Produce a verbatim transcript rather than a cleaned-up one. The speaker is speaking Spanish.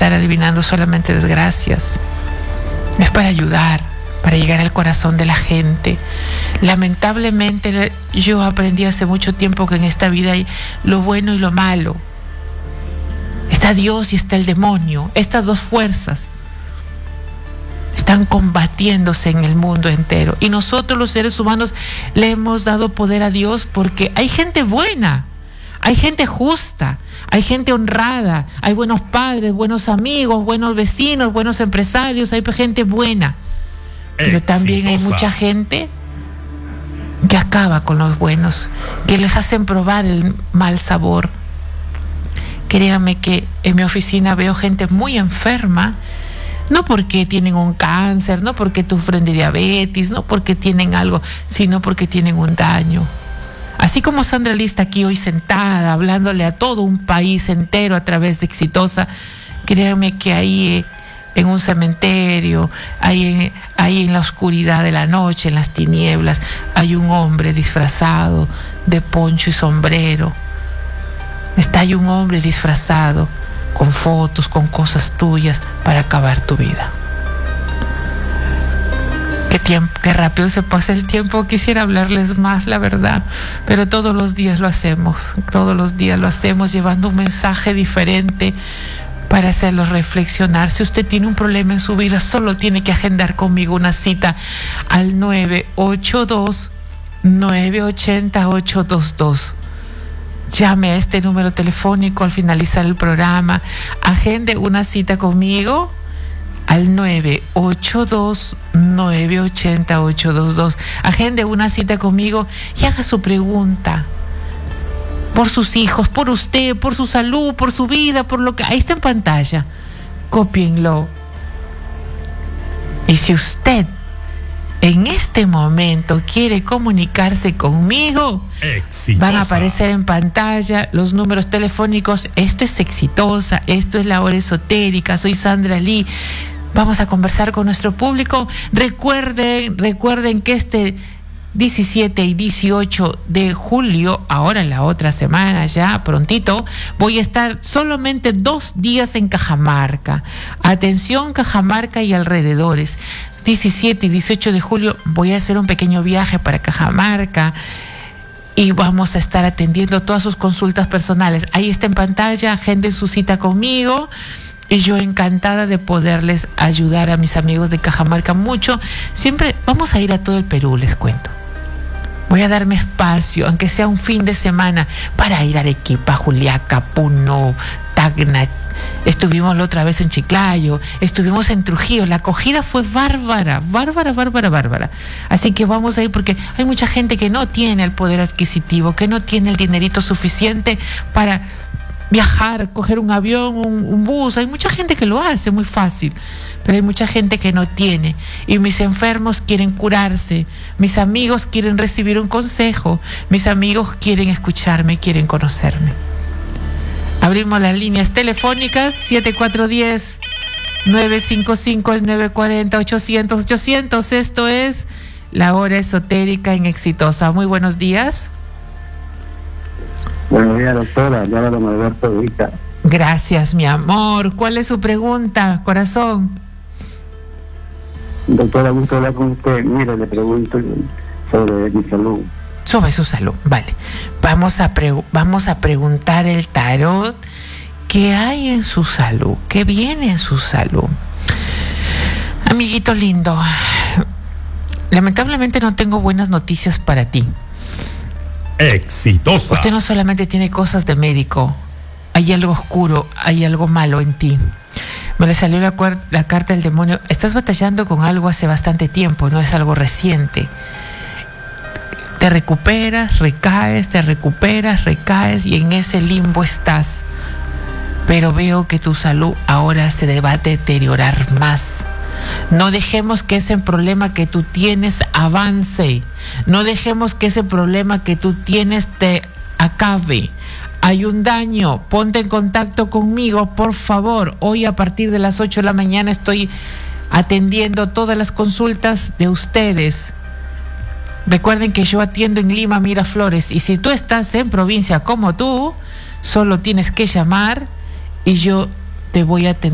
estar adivinando solamente desgracias. Es para ayudar, para llegar al corazón de la gente. Lamentablemente, yo aprendí hace mucho tiempo que en esta vida hay lo bueno y lo malo. Está Dios y está el demonio. Estas dos fuerzas están combatiéndose en el mundo entero. Y nosotros los seres humanos le hemos dado poder a Dios porque hay gente buena, hay gente justa, hay gente honrada, hay buenos padres, buenos amigos, buenos vecinos, buenos empresarios, hay gente buena. Pero también hay mucha gente que acaba con los buenos, que les hacen probar el mal sabor. Créanme que en mi oficina veo gente muy enferma, no porque tienen un cáncer, no porque sufren de diabetes, no porque tienen algo, sino porque tienen un daño. Así como Sandra Lee está aquí hoy sentada, hablándole a todo un país entero a través de Exitosa, créanme que ahí en un cementerio, ahí, ahí en la oscuridad de la noche, en las tinieblas, hay un hombre disfrazado de poncho y sombrero. Está ahí un hombre disfrazado con fotos, con cosas tuyas para acabar tu vida. Qué tiempo, qué rápido se pasa el tiempo. Quisiera hablarles más, la verdad, pero todos los días lo hacemos, todos los días lo hacemos llevando un mensaje diferente para hacerlos reflexionar. Si usted tiene un problema en su vida, solo tiene que agendar conmigo una cita al nueve ocho dos, nueve ocho cero, ocho dos dos. Llame a este número telefónico al finalizar el programa, agende una cita conmigo al nueve ocho dos, nueve ocho cero, ocho dos dos. Agende una cita conmigo y haga su pregunta por sus hijos, por usted, por su salud, por su vida, por lo que... Ahí está en pantalla, cópienlo. Y si usted en este momento quiere comunicarse conmigo, Exitosa, van a aparecer en pantalla los números telefónicos. Esto es Exitosa, esto es La Hora Esotérica, soy Sandra Lee. Vamos a conversar con nuestro público. Recuerden, recuerden que este diecisiete y dieciocho de julio, ahora en la otra semana ya, prontito, voy a estar solamente dos días en Cajamarca. Atención, Cajamarca y alrededores. diecisiete y dieciocho de julio voy a hacer un pequeño viaje para Cajamarca y vamos a estar atendiendo todas sus consultas personales. Ahí está en pantalla, agenden su cita conmigo y yo encantada de poderles ayudar a mis amigos de Cajamarca mucho. Siempre vamos a ir a todo el Perú, les cuento. Voy a darme espacio, aunque sea un fin de semana, para ir a Arequipa, Juliaca, Puno, Tacna. Estuvimos la otra vez en Chiclayo, estuvimos en Trujillo. La acogida fue bárbara, bárbara, bárbara, bárbara. Así que vamos a ir porque hay mucha gente que no tiene el poder adquisitivo, que no tiene el dinerito suficiente para viajar, coger un avión, un, un bus. Hay mucha gente que lo hace muy fácil, pero hay mucha gente que no tiene. Y mis enfermos quieren curarse, mis amigos quieren recibir un consejo, mis amigos quieren escucharme, quieren conocerme. Abrimos las líneas telefónicas siete cuatro uno cero, nueve cinco cinco, el nueve cuatro cero, ochocientos, ochocientos. Esto es La Hora Esotérica en Exitosa. Muy buenos días. Buenos días, doctora. Ya lo don Alberto Ubica. Gracias, mi amor. ¿Cuál es su pregunta, corazón? Doctora, gusto hablar con usted. Mire, le pregunto sobre mi salud. Sobre su salud, vale. Vamos a, pre- vamos a preguntar el tarot qué hay en su salud, qué viene en su salud. Amiguito lindo, lamentablemente no tengo buenas noticias para ti. Exitosa. Usted no solamente tiene cosas de médico, hay algo oscuro, hay algo malo en ti. Me le salió la, cuar- la carta del demonio. Estás batallando con algo hace bastante tiempo, no es algo reciente. Te recuperas, recaes, te recuperas, recaes y en ese limbo estás. Pero veo que tu salud ahora se va a deteriorar más. No dejemos que ese problema que tú tienes avance. No dejemos que ese problema que tú tienes te acabe. Hay un daño. Ponte en contacto conmigo, por favor. Hoy a partir de las ocho de la mañana estoy atendiendo todas las consultas de ustedes. Recuerden que yo atiendo en Lima, Miraflores, y si tú estás en provincia como tú, solo tienes que llamar y yo te voy a atender.